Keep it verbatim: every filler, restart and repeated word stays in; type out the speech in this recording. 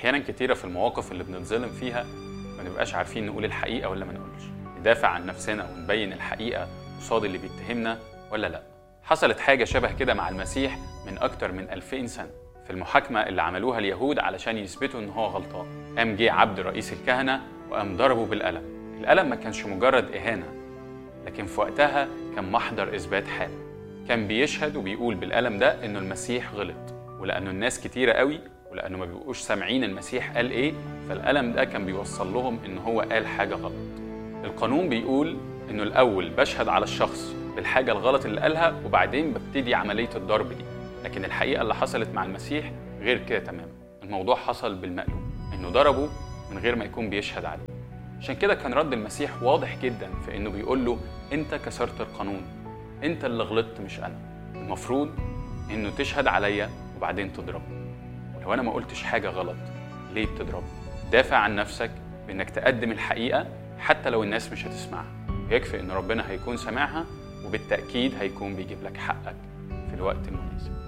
احيانا كتيره في المواقف اللي بنتظلم فيها ما نبقاش عارفين نقول الحقيقه ولا ما نقولش، ندافع عن نفسنا ونبين الحقيقه قصاد اللي بيتهمنا ولا لا. حصلت حاجه شبه كده مع المسيح من اكتر من ألفين سنه في المحاكمه اللي عملوها اليهود علشان يثبتوا ان هو غلطان. قام جه عبد رئيس الكهنه وقام ضربه بالقلم. القلم ما كانش مجرد اهانه، لكن في وقتها كان محضر اثبات حاله. كان بيشهد وبيقول بالقلم ده انه المسيح غلط، ولانه الناس كتيره قوي ولانه ما بيبقوش سامعين المسيح قال ايه، فالقلم ده كان بيوصل لهم ان هو قال حاجه غلط. القانون بيقول انه الاول بشهد على الشخص بالحاجه الغلط اللي قالها وبعدين ببتدي عمليه الضرب دي، لكن الحقيقه اللي حصلت مع المسيح غير كده تماما. الموضوع حصل بالمقلوب، انه ضربه من غير ما يكون بيشهد عليه. عشان كده كان رد المسيح واضح جدا في انه بيقول له انت كسرت القانون، انت اللي غلطت مش انا. المفروض انه تشهد عليا وبعدين تضربني، ولو انا ما قلتش حاجه غلط ليه بتضربني؟ دافع عن نفسك بانك تقدم الحقيقه حتى لو الناس مش هتسمعها، يكفي ان ربنا هيكون سامعها وبالتاكيد هيكون بيجيب لك حقك في الوقت المناسب.